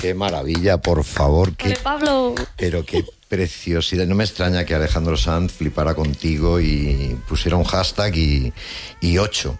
qué maravilla, por favor. Pablo. Pero qué preciosidad. No me extraña que Alejandro Sanz flipara contigo y pusiera un hashtag y 8.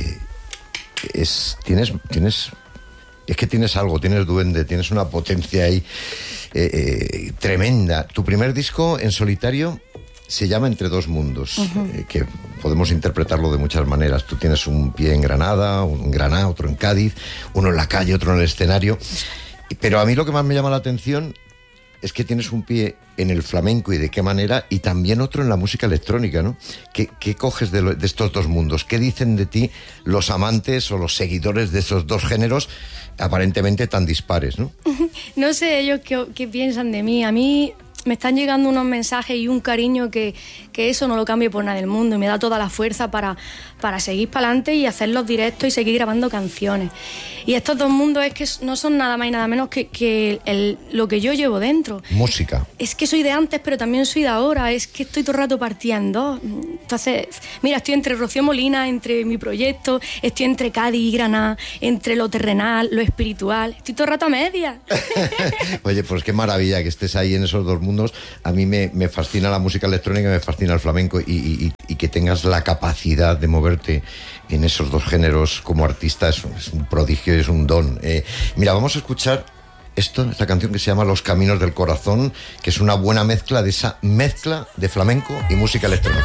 Es que tienes algo, tienes duende, tienes una potencia ahí tremenda. Tu primer disco en solitario se llama Entre dos mundos, que podemos interpretarlo de muchas maneras. Tú tienes un pie en Granada, un en Granada, otro en Cádiz, uno en la calle, otro en el escenario. Pero a mí lo que más me llama la atención es que tienes un pie en el flamenco y de qué manera, y también otro en la música electrónica, ¿no? ¿Qué coges de estos dos mundos? ¿Qué dicen de ti los amantes o los seguidores de esos dos géneros aparentemente tan dispares, ¿no? No sé ellos qué piensan de mí. A mí me están llegando unos mensajes y un cariño que eso no lo cambio por nada del mundo, y me da toda la fuerza para seguir para adelante y hacer los directos y seguir grabando canciones. Y estos dos mundos es que no son nada más y nada menos que lo que yo llevo dentro. Música. Es que soy de antes, pero también soy de ahora. Es que estoy todo el rato partida en dos. Entonces, mira, estoy entre Rocío Molina, entre mi proyecto, estoy entre Cádiz y Granada, entre lo terrenal, lo espiritual. Estoy todo el rato a media. Oye, pues qué maravilla que estés ahí en esos dos mundos. A mí me fascina la música electrónica, me fascina el flamenco, y que tengas la capacidad de moverte en esos dos géneros como artista es un prodigio, es un don. Mira, vamos a escuchar esta canción que se llama Los Caminos del Corazón, que es una buena mezcla de esa mezcla de flamenco y música electrónica.